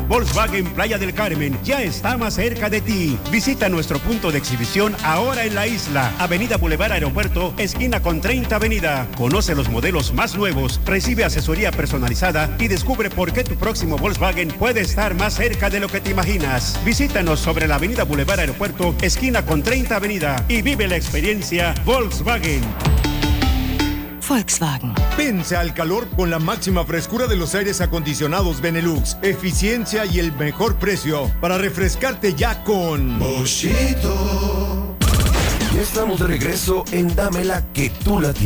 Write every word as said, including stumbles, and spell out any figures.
Volkswagen Playa del Carmen ya está más cerca de ti. Visita nuestro punto de exhibición ahora en la isla, Avenida Boulevard Aeropuerto, esquina con treinta Avenida. Conoce los modelos más nuevos, recibe asesoría personalizada y descubre por qué tu próximo Volkswagen puede estar más cerca de lo que te imaginas. Visítanos sobre la Avenida Boulevard Aeropuerto, esquina con treinta Avenida y vive la experiencia Volkswagen. Volkswagen. Vence al calor con la máxima frescura de los aires acondicionados Benelux, eficiencia y el mejor precio para refrescarte ya con Boschito. Ya estamos de regreso en Dámela que tú la tienes.